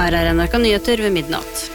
Her NRK Nyheter ved midnatt.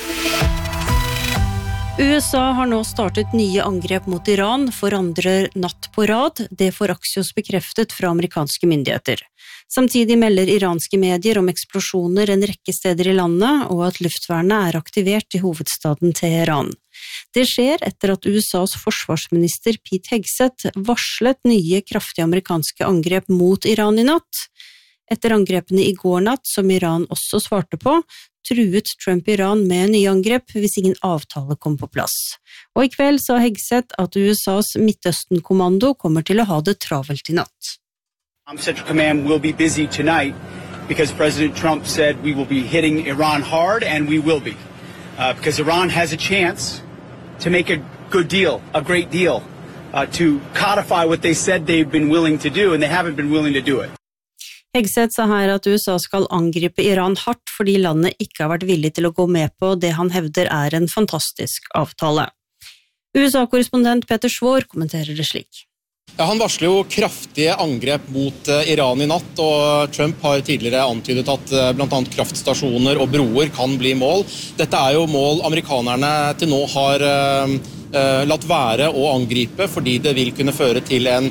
USA har nå startet nye angrep mot Iran for andre natt på rad. Det får Axios bekreftet fra amerikanske myndigheter. Samtidig melder iranske medier om eksplosjoner en rekke steder i landet, og at luftvernet er aktivert i hovedstaden Teheran. Det skjer etter at USAs forsvarsminister Pete Hegseth varslet nye kraftige amerikanske angrep mot Iran i natt. Etter angrepene i går natt, som Iran også svarte på, truet Trump Iran med nye angrep hvis ingen avtale kom på plass. Og i kveld sa Hegseth at USAs Midtøsten-kommando kommer til å ha det travelt i natt. Central Command will be busy tonight because President Trump said we will be hitting Iran hard, and we will be. Because Iran has a chance to make a good deal, a great deal, to codify what they said they've been willing to do, and they haven't been willing to do it. Hegseth sa her at USA skal angripe Iran hardt fordi landet ikke har vært villig til å gå med på det han hevder er en fantastisk avtale. USA-korrespondent Peter Svår kommenterer det slik. Ja, han varsler jo kraftige angrep mot Iran i natt, og Trump har tidligere antydet at blant annet kraftstasjoner og broer kan bli mål. Dette er jo mål amerikanerne til nå har latt være å angripe, fordi det vil kunne føre til en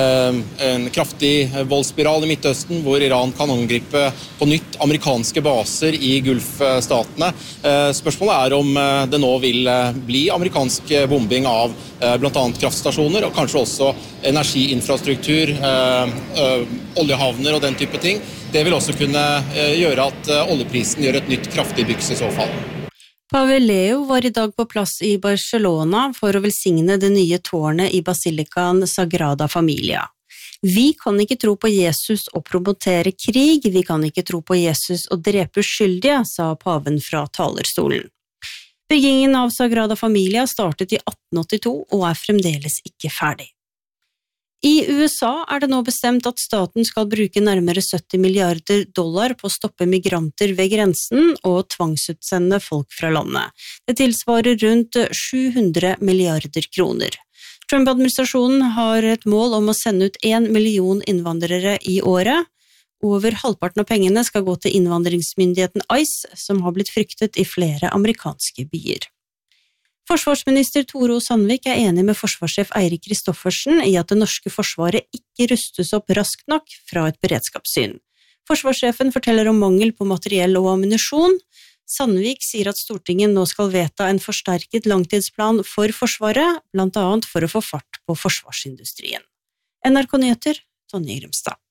kraftig voldsspiral i Midtøsten, hvor Iran kan angripe på nytt amerikanske baser i Gulfstatene. Spørsmålet er om det nå vil bli amerikansk bombing av blant annet kraftstasjoner, og kanskje også energiinfrastruktur, oljehavner og den type ting. Det vil også kunne gjøre at oljeprisen gjør et nytt kraftig byks i så fall. Pave Leo var i dag på plass i Barcelona for å velsigne det nye tårnet i Basilicaen Sagrada Familia. Vi kan ikke tro på Jesus og promotere krig, vi kan ikke tro på Jesus og drepe uskyldige, sa paven fra talerstolen. Byggingen av Sagrada Familia startet i 1882 og er fremdeles ikke ferdig. I USA er det nå bestemt at staten skal bruke nærmere $70 milliarder på å stoppe migranter ved grensen og tvangsutsende folk fra landet. Det tilsvarer rundt 700 milliarder kroner. Trump-administrasjonen har et mål om å sende ut 1 million innvandrere i året. Over halvparten av pengene skal gå til innvandringsmyndigheten ICE, som har blitt fryktet i flere amerikanske byer. Forsvarsminister Tore O. Sandvik er enig med forsvarssjef Eirik Kristoffersen i at det norske forsvaret ikke rustes opp raskt nok fra et beredskapssyn. Forsvarssjefen forteller om mangel på materiell og ammunisjon. Sandvik sier at Stortinget nå skal vedta en forsterket langtidsplan for Forsvaret, blant annet for å få fart på forsvarsindustrien. NRK Nyheter, Tonje Grimstad.